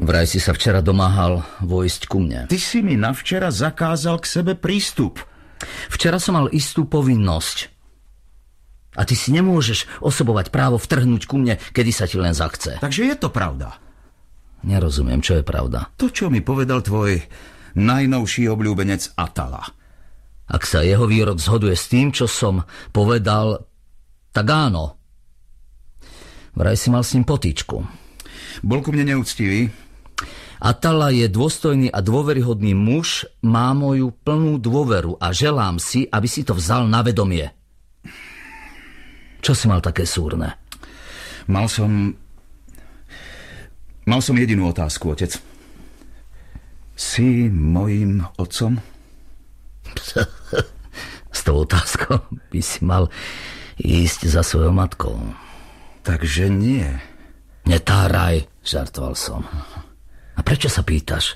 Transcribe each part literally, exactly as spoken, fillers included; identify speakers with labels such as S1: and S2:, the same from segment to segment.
S1: Vraj si sa včera domáhal vojsť ku mne.
S2: Ty si mi navčera zakázal k sebe prístup.
S1: Včera som mal istú povinnosť. A ty si nemôžeš osobovať právo vtrhnúť ku mne, kedy sa ti len zachce.
S2: Takže je to pravda.
S1: Nerozumiem, čo je pravda.
S2: To, čo mi povedal tvoj najnovší obľúbenec Atala.
S1: Ak sa jeho výrok zhoduje s tým, čo som povedal, tak áno. Vraj si mal s ním potýčku.
S2: Bol ku mne neúctivý?
S1: Atala je dôstojný a dôveryhodný muž, má moju plnú dôveru a želám si, aby si to vzal na vedomie. Čo si mal také súrne?
S2: Mal som... Mal som jedinú otázku, otec. Si mojím otcom?
S1: S tou otázkou by si mal ísť za svojou matkou.
S2: Takže nie.
S1: Netáraj, žartoval som. A prečo sa pýtaš?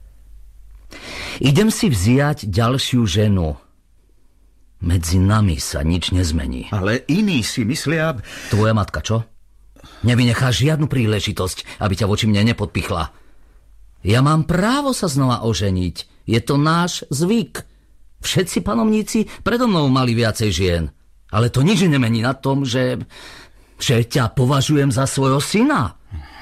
S1: Idem si vziať ďalšiu ženu. Medzi nami sa nič nezmení.
S2: Ale iní si myslia...
S1: Tvoja matka, čo? Nevynecháš žiadnu príležitosť, aby ťa voči mne nepodpichla. Ja mám právo sa znova oženiť. Je to náš zvyk. Všetci panovníci predo mnou mali viacej žien. Ale to nič nemení na tom, že... že ťa považujem za svojho syna.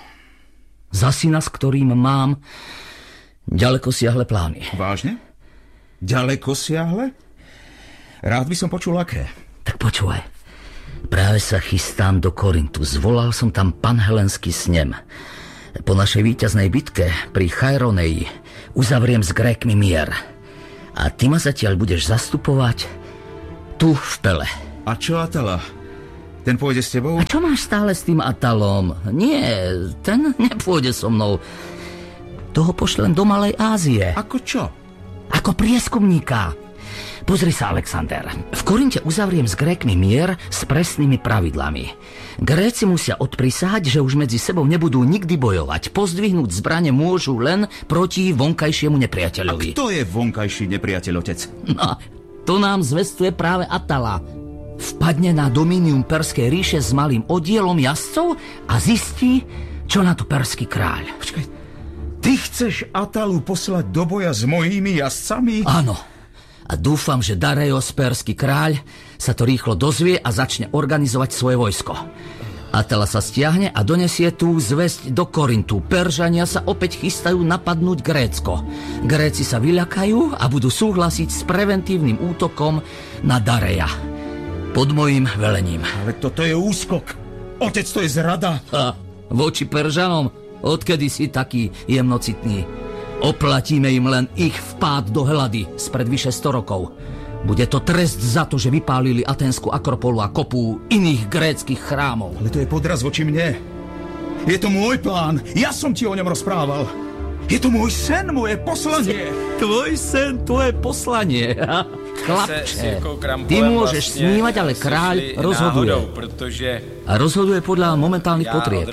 S1: Za syna, s ktorým mám ďaleko siahle plány.
S2: Vážne? Ďaleko siahle? Rád by som počul aké.
S1: Tak počúvaj. Práve sa chystám do Korintu. Zvolal som tam panhelenský snem. Po našej víťaznej bitke pri Chaironeji uzavriem s Grékmi mier. A ty ma zatiaľ budeš zastupovať tu v Pele.
S2: A čo Atala? Ten pôjde s tebou?
S1: A čo máš stále s tým Atalom? Nie, ten nepôjde so mnou. Toho pošlem do Malej Ázie.
S2: Ako čo?
S1: Ako prieskumníka. Pozri sa, Alexander. V Korinte uzavriem s Grékmi mier s presnými pravidlami. Gréci musia odprisahať, že už medzi sebou nebudú nikdy bojovať. Pozdvihnúť zbrane môžu len proti vonkajšiemu nepriateľovi.
S2: A kto je vonkajší nepriateľ, otec?
S1: No, to nám zvestuje práve Atala. Vpadne na domínium Perskej ríše s malým oddielom jazdcov a zistí, čo na to perský kráľ.
S2: Počkaj, ty chceš Atalu poslať do boja s mojimi jazdcami?
S1: Áno. A dúfam, že Dareios, perský kráľ, sa to rýchlo dozvie a začne organizovať svoje vojsko. Atala sa stiahne a donesie tú zvesť do Korintu. Peržania sa opäť chystajú napadnúť Grécko. Gréci sa vyľakajú a budú súhlasiť s preventívnym útokom na Dareja. Pod mojím velením.
S2: Ale toto je úskok. Otec, to je zrada.
S1: Ha, voči Peržanom? Odkedy si taký jemnocitný? Oplatíme im len ich vpád do Helady spred vyše sto rokov. Bude to trest za to, že vypálili Aténsku Akropolu a kopu iných gréckych chrámov.
S2: Ale to je podraz voči mne. Je to môj plán. Ja som ti o ňom rozprával. Je to môj sen, moje poslanie.
S1: Tvoj sen, tvoje poslanie. Chlapče, ty môžeš snívať, ale kráľ rozhoduje. A rozhoduje podľa momentálnych potrieb.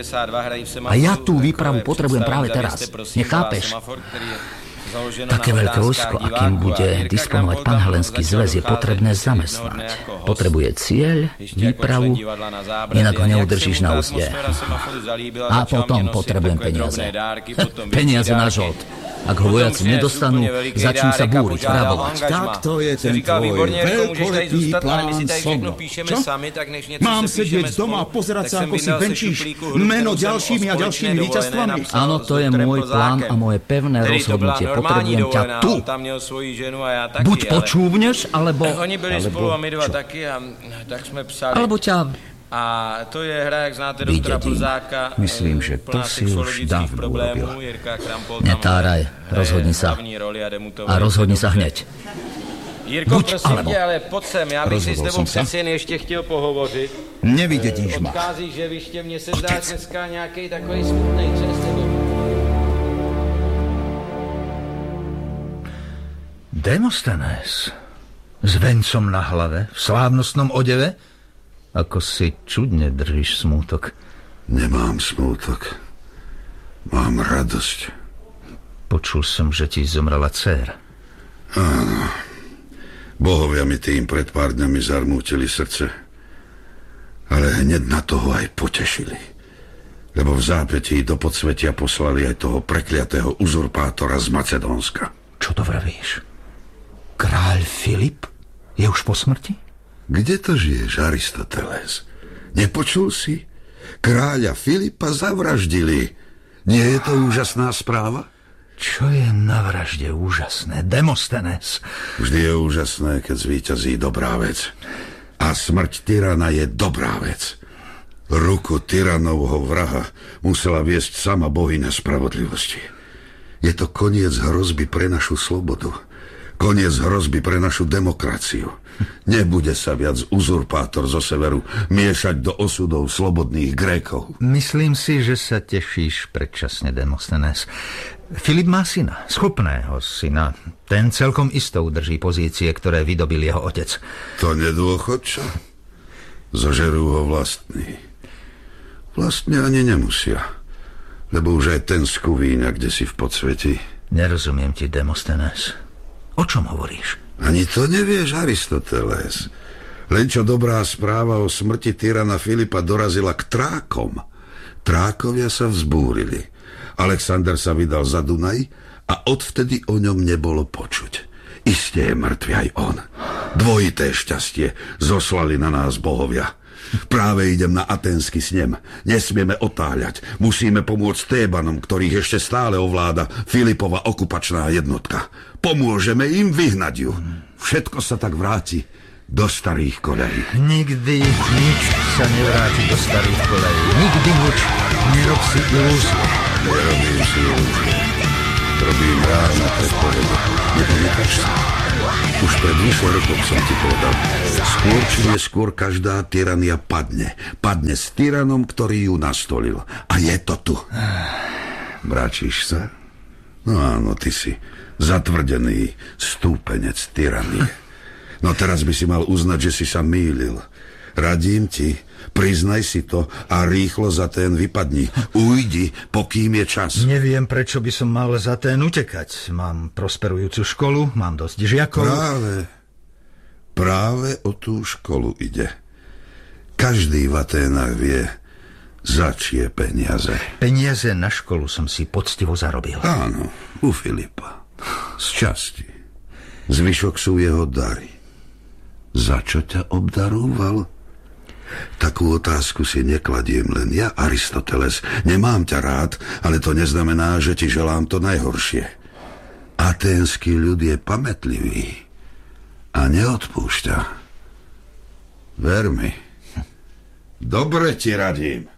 S1: A ja tú výpravu potrebujem práve teraz. Nechápeš? Také veľké vojsko, akým bude disponovať panhelenský zväz, je potrebné zamestnať. Potrebuje cieľ, výpravu, inak ho neudržíš na úzde. A potom potrebujem peniaze. Peniaze na žolt. Ak ho vojaci nedostanú, začnú sa búriť, vrabovať.
S2: Tak to je ten tvoj veľkolepý plán som. Čo? Mám sedieť doma a pozerať sa, ako si venčíš meno ďalšími a ďalšími víťazstvami?
S1: Áno, to je môj plán a moje pevné rozhodnutie. Potrebujem ťa tu. Buď počúvneš, alebo... Alebo ťa...
S3: A to je hra, jak znáte doktora Plzáka.
S2: Myslím, že to si už dávno urobil.
S1: Netáraj, rozhodni sa. A rozhodni sa hneď.
S3: Jirko, prosím tě, ale pojď sem, já bych si s tebou přeci jen ještě chtěl pohovořit.
S2: Nevidíš ma.
S3: Odcházíš, že vyště mně se zdá dneska nějaký takový smutnej, co je s tebou?
S4: Demostenes, s vencom na hlave, v slávnostnom odeve? Ako si čudne držíš smútok.
S5: Nemám smútok. Mám radosť.
S4: Počul som, že ti zomrela dcéra.
S5: Áno. Bohovia mi tým pred pár dňami zarmútili srdce. Ale hneď na toho aj potešili. Lebo v zápätí do podsvetia poslali aj toho prekliatého uzurpátora z Macedónska.
S4: Čo to vravíš? Kráľ Filip je už po smrti?
S5: Kde to žiješ, Aristoteles? Nepočul si? Kráľa Filipa zavraždili. Nie je to úžasná správa?
S4: Čo je na vražde úžasné, Demosthenes?
S5: Vždy je úžasné, keď zvíťazí dobrá vec. A smrť tyrana je dobrá vec. Ruku tyranovho vraha musela viesť sama bohyňa spravodlivosti. Je to koniec hrozby pre našu slobodu. Koniec hrozby pre našu demokraciu. Nebude sa viac uzurpátor zo severu miešať do osudov slobodných Grékov.
S4: Myslím si, že sa tešíš predčasne, Demosthenes. Filip má syna, schopného syna. Ten celkom isto udrží pozície, ktoré vydobil jeho otec.
S5: To nedôchodča? Zožerú ho vlastní. Vlastne ani nemusia. Lebo už aj ten skúvíňa, kde si v podsveti.
S4: Nerozumiem ti, Demosthenes. O čom hovoríš?
S5: Ani to nevieš, Aristoteles. Len čo dobrá správa o smrti tyrana Filipa dorazila k Trákom. Trákovia sa vzbúrili. Alexander sa vydal za Dunaj a odvtedy o ňom nebolo počuť. Isté je mŕtvy aj on. Dvojité šťastie zoslali na nás bohovia. Práve idem na aténsky snem. Nesmieme otáľať. Musíme pomôcť Tébanom, ktorých ešte stále ovláda Filipova okupačná jednotka. Pomôžeme im vyhnať ju. Všetko sa tak vráti do starých koľají.
S4: Nikdy nič sa nevráti do starých koľají. Nikdy nič. Nerob si ilúzie.
S5: Nerobím si ilúzie. Robím ráno predpovede. Nepamätáš sa? Už pred vyšlo rokom som ti povedal. Skôr či neskôr každá tyrania padne. Padne s tyranom, ktorý ju nastolil. A je to tu. Bráčiš sa? No áno, ty si zatvrdený stúpenec tyranie. No teraz by si mal uznať, že si sa mýlil. Radím ti, priznaj si to a rýchlo za ten vypadni. Ujdi, pokým je čas.
S4: Neviem, prečo by som mal za ten utekať. Mám prosperujúcu školu, mám dosť žiakov.
S5: Práve, práve o tú školu ide. Každý v Aténach vie, za čie peniaze.
S4: Peniaze na školu som si poctivo zarobil.
S5: Áno, u Filipa. Z časti. Zvyšok sú jeho dary. Za čo ťa obdarúval? Takú otázku si nekladiem len ja, Aristoteles. Nemám ťa rád, ale to neznamená, že ti želám to najhoršie. Aténsky ľud je pamätlivý a neodpúšťa. Ver mi. Dobre ti radím.